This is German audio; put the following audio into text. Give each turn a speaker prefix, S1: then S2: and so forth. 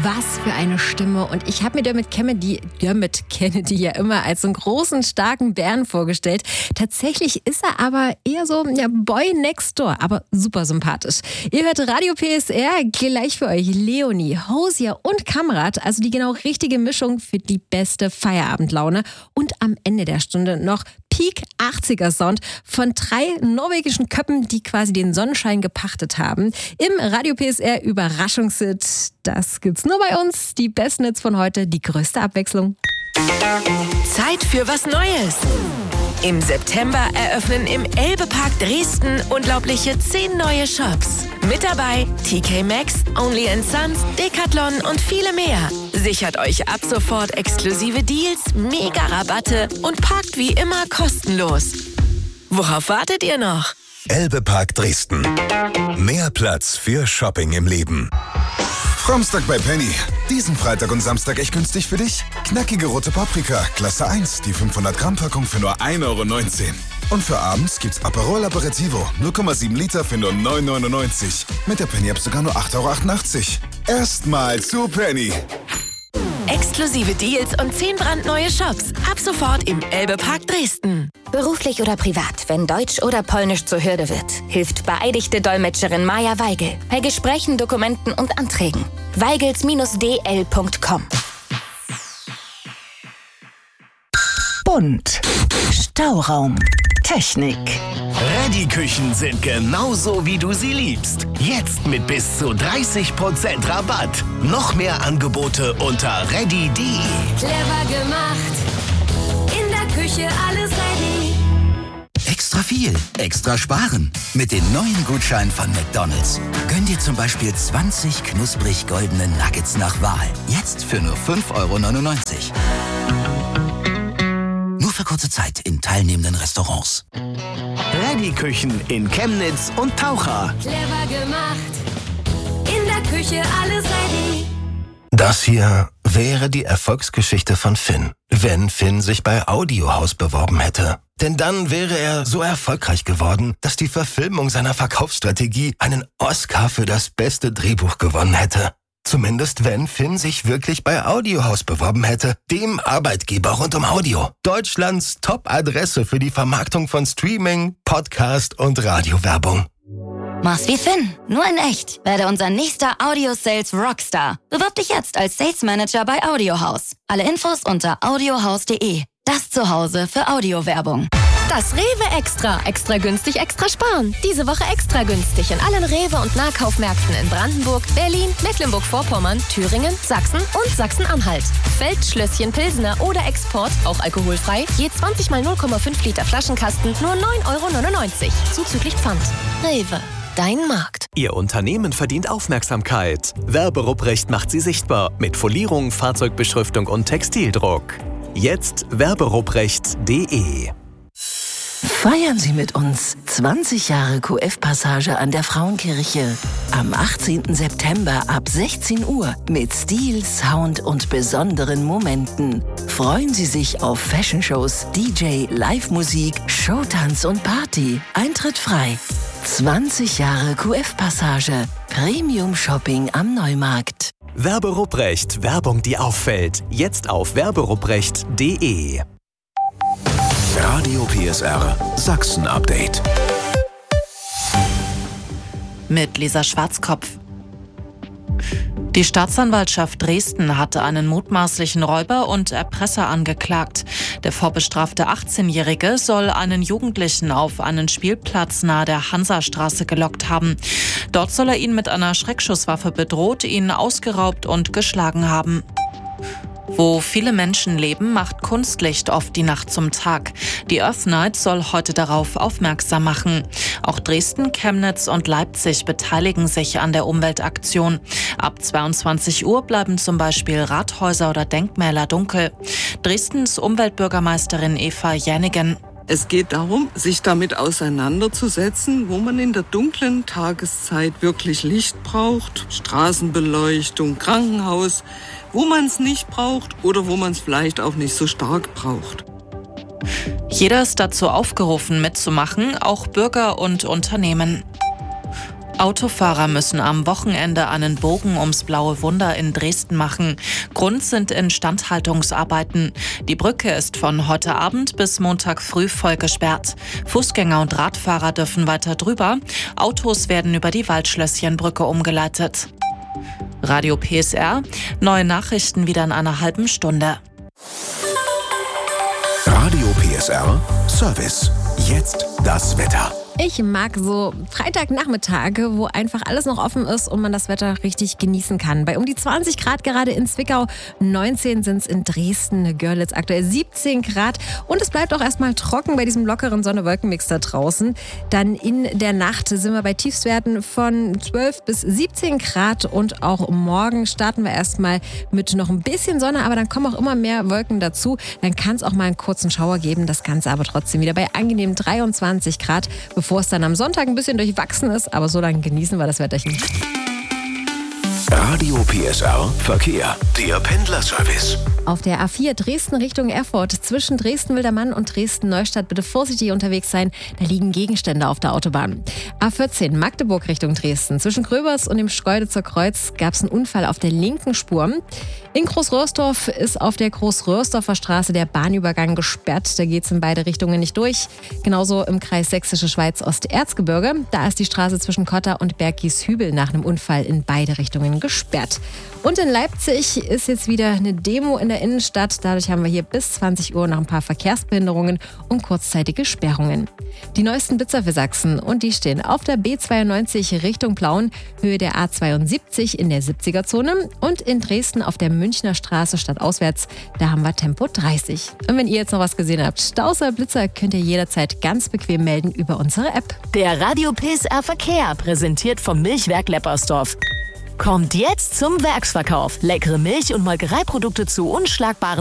S1: Was für eine Stimme. Und ich habe mir Dermot Kennedy ja immer als so einen großen, starken Bären vorgestellt. Tatsächlich ist er aber eher so, Boy next door, aber super sympathisch. Ihr hört Radio PSR, gleich für euch Leonie, Hosier und Kamrat, also die genau richtige Mischung für die beste Feierabendlaune. Und am Ende der Stunde noch Peak 80er Sound von 3 norwegischen Köppen, die quasi den Sonnenschein gepachtet haben. Im Radio PSR Überraschungshit. Das gibt's nur bei uns. Die besten Hits von heute, die größte Abwechslung.
S2: Zeit für was Neues. Im September eröffnen im Elbe-Park Dresden unglaubliche 10 neue Shops. Mit dabei TK Maxx, Only & Sons, Decathlon und viele mehr. Sichert euch ab sofort exklusive Deals, Mega-Rabatte und parkt wie immer kostenlos. Worauf wartet ihr noch?
S3: Elbe-Park Dresden. Mehr Platz für Shopping im Leben.
S4: Samstag bei Penny. Diesen Freitag und Samstag echt günstig für dich. Knackige rote Paprika, Klasse 1, die 500 Gramm Packung für nur 1,19 €. Und für abends gibt's Aperol Aperitivo, 0,7 Liter für nur 9,99 €. Mit der Penny-App sogar nur 8,88 €. Erstmal zu Penny.
S2: Exklusive Deals und 10 brandneue Shops. Ab sofort im Elbe-Park Dresden.
S5: Beruflich oder privat, wenn Deutsch oder Polnisch zur Hürde wird, hilft beeidigte Dolmetscherin Maja Weigel bei Gesprächen, Dokumenten und Anträgen. weigels-dl.com.
S6: Bunt. Stauraum. Technik.
S7: Ready-Küchen sind genauso, wie du sie liebst. Jetzt mit bis zu 30% Rabatt. Noch mehr Angebote unter ready.de.
S8: Clever gemacht. In der Küche alles ready.
S9: Extra viel, extra sparen. Mit den neuen Gutscheinen von McDonald's. Gönn dir zum Beispiel 20 knusprig goldene Nuggets nach Wahl. Jetzt für nur 5,99 €. Nur für kurze Zeit in teilnehmenden Restaurants.
S7: Ready-Küchen in Chemnitz und Taucher.
S8: Clever gemacht. In der Küche alles ready.
S10: Das hier wäre die Erfolgsgeschichte von Finn, wenn Finn sich bei Audiohaus beworben hätte. Denn dann wäre er so erfolgreich geworden, dass die Verfilmung seiner Verkaufsstrategie einen Oscar für das beste Drehbuch gewonnen hätte. Zumindest wenn Finn sich wirklich bei Audiohaus beworben hätte, dem Arbeitgeber rund um Audio. Deutschlands Top-Adresse für die Vermarktung von Streaming, Podcast und Radiowerbung.
S5: Mach's wie Finn, nur in echt. Werde unser nächster Audio-Sales Rockstar. Bewirb dich jetzt als Sales Manager bei Audiohaus. Alle Infos unter audiohaus.de. Das Zuhause für Audiowerbung.
S11: Das Rewe Extra. Extra günstig, extra sparen. Diese Woche extra günstig in allen Rewe- und Nahkaufmärkten in Brandenburg, Berlin, Mecklenburg-Vorpommern, Thüringen, Sachsen und Sachsen-Anhalt. Feldschlösschen, Pilsener oder Export, auch alkoholfrei, je 20 mal 0,5 Liter Flaschenkasten, nur 9,99 €. Zuzüglich Pfand. Rewe. Dein Markt.
S12: Ihr Unternehmen verdient Aufmerksamkeit. Werberupprecht macht sie sichtbar mit Folierung, Fahrzeugbeschriftung und Textildruck. Jetzt werberupprecht.de.
S6: Feiern Sie mit uns 20 Jahre QF-Passage an der Frauenkirche. Am 18. September ab 16 Uhr mit Stil, Sound und besonderen Momenten. Freuen Sie sich auf Fashion-Shows, DJ, Live-Musik, Showtanz und Party. Eintritt frei. 20 Jahre QF-Passage. Premium-Shopping am Neumarkt.
S12: Werberupprecht. Werbung, die auffällt. Jetzt auf werberupprecht.de.
S3: Radio PSR Sachsen-Update.
S13: Mit Lisa Schwarzkopf. Die Staatsanwaltschaft Dresden hatte einen mutmaßlichen Räuber und Erpresser angeklagt. Der vorbestrafte 18-Jährige soll einen Jugendlichen auf einen Spielplatz nahe der Hansastraße gelockt haben. Dort soll er ihn mit einer Schreckschusswaffe bedroht, ihn ausgeraubt und geschlagen haben. Wo viele Menschen leben, macht Kunstlicht oft die Nacht zum Tag. Die Earth Night soll heute darauf aufmerksam machen. Auch Dresden, Chemnitz und Leipzig beteiligen sich an der Umweltaktion. Ab 22 Uhr bleiben zum Beispiel Rathäuser oder Denkmäler dunkel. Dresdens Umweltbürgermeisterin Eva Jänigen.
S14: Es geht darum, sich damit auseinanderzusetzen, wo man in der dunklen Tageszeit wirklich Licht braucht, Straßenbeleuchtung, Krankenhaus, wo man es nicht braucht oder wo man es vielleicht auch nicht so stark braucht.
S13: Jeder ist dazu aufgerufen, mitzumachen, auch Bürger und Unternehmen. Autofahrer müssen am Wochenende einen Bogen ums Blaue Wunder in Dresden machen. Grund sind Instandhaltungsarbeiten. Die Brücke ist von heute Abend bis Montag früh voll gesperrt. Fußgänger und Radfahrer dürfen weiter drüber. Autos werden über die Waldschlösschenbrücke umgeleitet. Radio PSR, neue Nachrichten wieder in einer halben Stunde.
S3: Radio PSR Service. Jetzt das Wetter.
S1: Ich mag so Freitagnachmittage, wo einfach alles noch offen ist und man das Wetter richtig genießen kann. Bei um die 20 Grad gerade in Zwickau, 19 sind es in Dresden, Görlitz aktuell 17 Grad. Und es bleibt auch erstmal trocken bei diesem lockeren Sonne-Wolken-Mix da draußen. Dann in der Nacht sind wir bei Tiefstwerten von 12 bis 17 Grad. Und auch morgen starten wir erstmal mit noch ein bisschen Sonne, aber dann kommen auch immer mehr Wolken dazu. Dann kann es auch mal einen kurzen Schauer geben, das Ganze aber trotzdem wieder bei angenehmen 23 Grad, bevor es dann am Sonntag ein bisschen durchwachsen ist, aber so lange genießen wir das Wetterchen.
S3: Radio PSR Verkehr, der Pendlerservice.
S1: Auf der A4 Dresden Richtung Erfurt, zwischen Dresden-Wildermann und Dresden-Neustadt bitte vorsichtig unterwegs sein, da liegen Gegenstände auf der Autobahn. A14 Magdeburg Richtung Dresden, zwischen Gröbers und dem Schkeuditzer Kreuz gab es einen Unfall auf der linken Spur. In Großröhrsdorf ist auf der Großröhrsdorfer Straße der Bahnübergang gesperrt, da geht es in beide Richtungen nicht durch. Genauso im Kreis Sächsische Schweiz Osterzgebirge, da ist die Straße zwischen Kotter und Berggieshübel nach einem Unfall in beide Richtungen gesperrt. Und in Leipzig ist jetzt wieder eine Demo in der Innenstadt. Dadurch haben wir hier bis 20 Uhr noch ein paar Verkehrsbehinderungen und kurzzeitige Sperrungen. Die neuesten Blitzer für Sachsen und die stehen auf der B92 Richtung Plauen, Höhe der A72 in der 70er-Zone und in Dresden auf der Münchner Straße stadtauswärts, da haben wir Tempo 30. Und wenn ihr jetzt noch was gesehen habt, Staus oder Blitzer, könnt ihr jederzeit ganz bequem melden über unsere App.
S15: Der Radio PSR Verkehr, präsentiert vom Milchwerk Leppersdorf. Kommt jetzt zum Werksverkauf. Leckere Milch- und Molkereiprodukte zu unschlagbaren